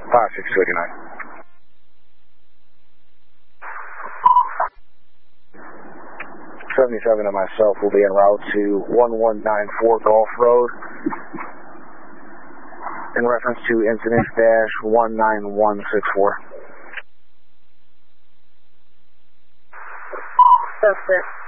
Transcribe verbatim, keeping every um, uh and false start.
five six two eight nine. seventy-seven and myself will be en route to one one nine four Gulf Road in reference to incident dash one nine one six four. Perfect.